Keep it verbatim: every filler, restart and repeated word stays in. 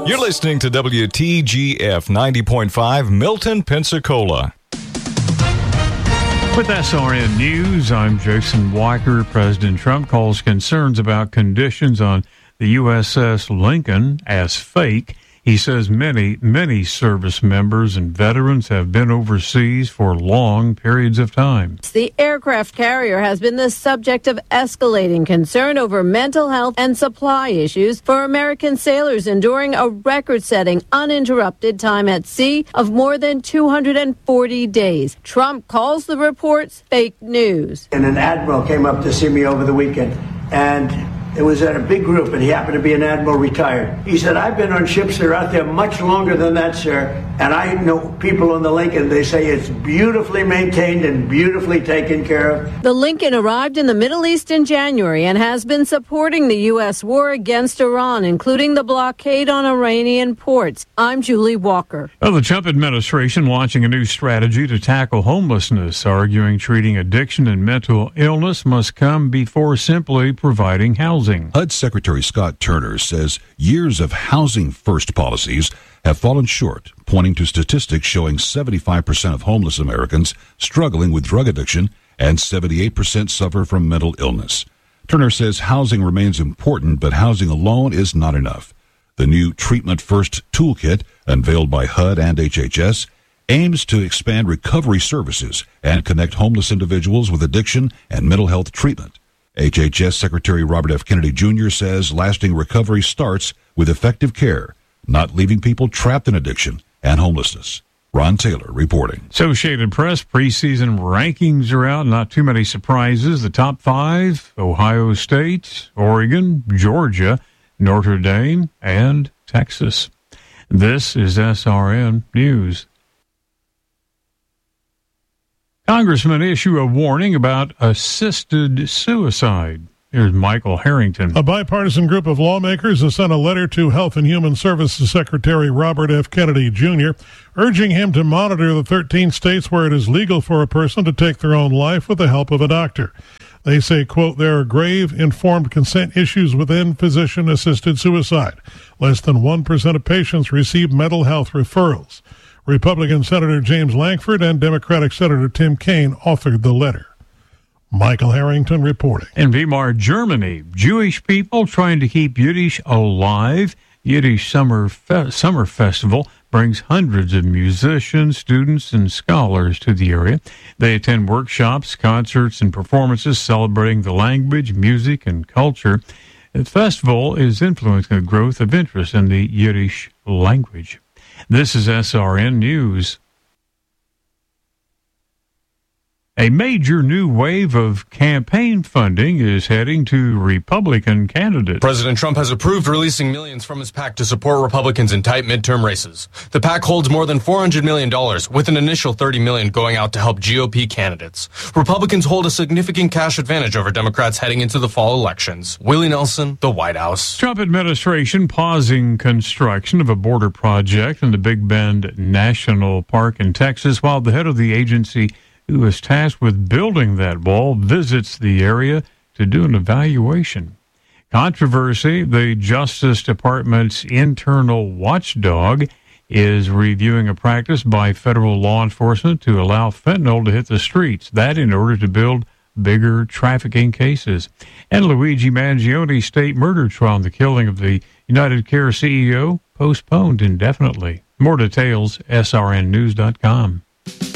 You're listening to W T G F ninety point five, Milton, Pensacola. With S R N News, I'm Jason Walker. President Trump calls concerns about conditions on the U S S Lincoln as fake. He says many, many service members and veterans have been overseas for long periods of time. The aircraft carrier has been the subject of escalating concern over mental health and supply issues for American sailors enduring a record-setting, uninterrupted time at sea of more than two hundred forty days. Trump calls the reports fake news. And an admiral came up to see me over the weekend, and it was at a big group, and he happened to be an admiral retired. He said, I've been on ships that are out there much longer than that, sir, and I know people on the Lincoln, they say it's beautifully maintained and beautifully taken care of. The Lincoln arrived in the Middle East in January and has been supporting the U S war against Iran, including the blockade on Iranian ports. I'm Julie Walker. Well, the Trump administration launching a new strategy to tackle homelessness, arguing treating addiction and mental illness must come before simply providing housing. H U D Secretary Scott Turner says years of housing-first policies have fallen short, pointing to statistics showing seventy-five percent of homeless Americans struggling with drug addiction and seventy-eight percent suffer from mental illness. Turner says housing remains important, but housing alone is not enough. The new Treatment First Toolkit, unveiled by H U D and H H S, aims to expand recovery services and connect homeless individuals with addiction and mental health treatment. H H S Secretary Robert F. Kennedy Junior says lasting recovery starts with effective care, not leaving people trapped in addiction and homelessness. Ron Taylor reporting. Associated Press preseason rankings are out. Not too many surprises. The top five: Ohio State, Oregon, Georgia, Notre Dame, and Texas. This is S R N News. Congressmen issue a warning about assisted suicide. Here's Michael Harrington. A bipartisan group of lawmakers has sent a letter to Health and Human Services Secretary Robert F. Kennedy Junior, urging him to monitor the thirteen states where it is legal for a person to take their own life with the help of a doctor. They say, quote, there are grave informed consent issues within physician-assisted suicide. Less than one percent of patients receive mental health referrals. Republican Senator James Lankford and Democratic Senator Tim Kaine authored the letter. Michael Harrington reporting. In Weimar, Germany, Jewish people trying to keep Yiddish alive. Yiddish Summer Fe- Summer Festival brings hundreds of musicians, students, and scholars to the area. They attend workshops, concerts, and performances celebrating the language, music, and culture. The festival is influencing the growth of interest in the Yiddish language. This is S R N News. A major new wave of campaign funding is heading to Republican candidates. President Trump has approved releasing millions from his PAC to support Republicans in tight midterm races. The PAC holds more than four hundred million dollars, with an initial thirty million dollars going out to help G O P candidates. Republicans hold a significant cash advantage over Democrats heading into the fall elections. Willie Nelson, the White House. Trump administration pausing construction of a border project in the Big Bend National Park in Texas, while the head of the agency who is tasked with building that wall visits the area to do an evaluation. Controversy: the Justice Department's internal watchdog is reviewing a practice by federal law enforcement to allow fentanyl to hit the streets, that in order to build bigger trafficking cases. And Luigi Mangione state murder trial, the killing of the United Care C E O, postponed indefinitely. More details, S R N news dot com.